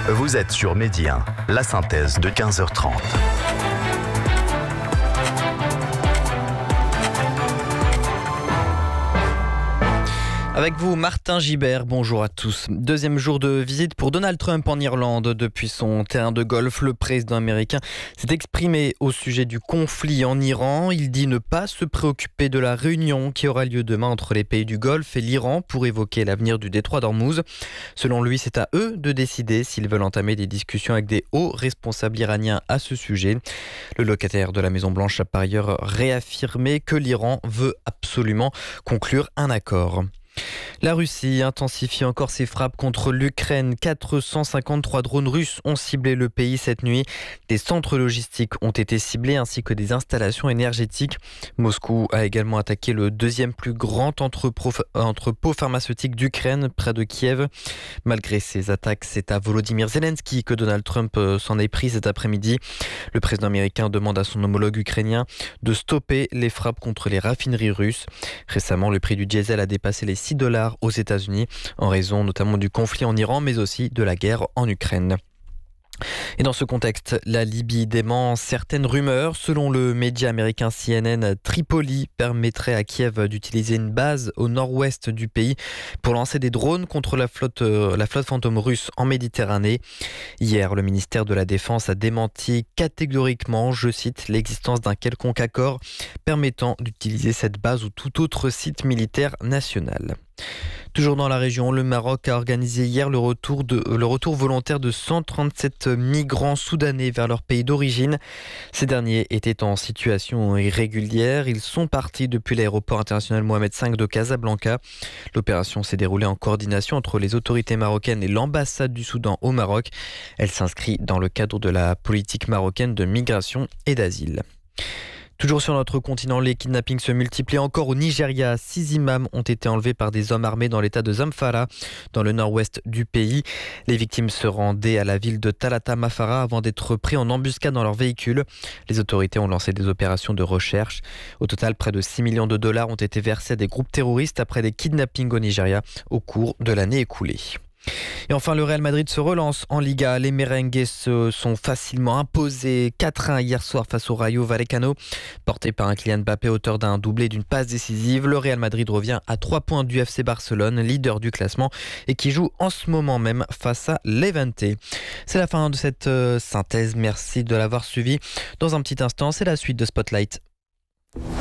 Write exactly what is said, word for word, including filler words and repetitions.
Vous êtes sur Midi un, la synthèse de quinze heures trente. Avec vous, Martin Gibert, bonjour à tous. Deuxième jour de visite pour Donald Trump en Irlande. Depuis son terrain de golf, le président américain s'est exprimé au sujet du conflit en Iran. Il dit ne pas se préoccuper de la réunion qui aura lieu demain entre les pays du Golfe et l'Iran pour évoquer l'avenir du détroit d'Ormuz. Selon lui, c'est à eux de décider s'ils veulent entamer des discussions avec des hauts responsables iraniens à ce sujet. Le locataire de la Maison-Blanche a par ailleurs réaffirmé que l'Iran veut absolument conclure un accord. La Russie intensifie encore ses frappes contre l'Ukraine. quatre cent cinquante-trois drones russes ont ciblé le pays cette nuit. Des centres logistiques ont été ciblés ainsi que des installations énergétiques. Moscou a également attaqué le deuxième plus grand entrepôt, entrepôt pharmaceutique d'Ukraine, près de Kiev. Malgré ces attaques, c'est à Volodymyr Zelensky que Donald Trump s'en est pris cet après-midi. Le président américain demande à son homologue ukrainien de stopper les frappes contre les raffineries russes. Récemment, le prix du diesel a dépassé les six dollars aux États-Unis, en raison notamment du conflit en Iran, mais aussi de la guerre en Ukraine. Et dans ce contexte, la Libye dément certaines rumeurs. Selon le média américain C N N, Tripoli permettrait à Kiev d'utiliser une base au nord-ouest du pays pour lancer des drones contre la flotte, la flotte fantôme russe en Méditerranée. Hier, le ministère de la Défense a démenti catégoriquement, je cite, l'existence d'un quelconque accord permettant d'utiliser cette base ou tout autre site militaire national. Toujours dans la région, le Maroc a organisé hier le retour, de, le retour volontaire de cent trente-sept migrants soudanais vers leur pays d'origine. Ces derniers étaient en situation irrégulière. Ils sont partis depuis l'aéroport international Mohamed cinq de Casablanca. L'opération s'est déroulée en coordination entre les autorités marocaines et l'ambassade du Soudan au Maroc. Elle s'inscrit dans le cadre de la politique marocaine de migration et d'asile. Toujours sur notre continent, les kidnappings se multiplient encore au Nigeria. Six imams ont été enlevés par des hommes armés dans l'état de Zamfara, dans le nord-ouest du pays. Les victimes se rendaient à la ville de Talata Mafara avant d'être pris en embuscade dans leur véhicule. Les autorités ont lancé des opérations de recherche. Au total, près de six millions de dollars ont été versés à des groupes terroristes après des kidnappings au Nigeria au cours de l'année écoulée. Et enfin, le Real Madrid se relance en Liga. Les merengues se sont facilement imposés quatre un hier soir face au Rayo Vallecano. Porté par un Kylian Mbappé, auteur d'un doublé et d'une passe décisive, le Real Madrid revient à trois points du F C Barcelone, leader du classement, et qui joue en ce moment même face à Levante. C'est la fin de cette euh, synthèse. Merci de l'avoir suivi. Dans un petit instant, c'est la suite de Spotlight.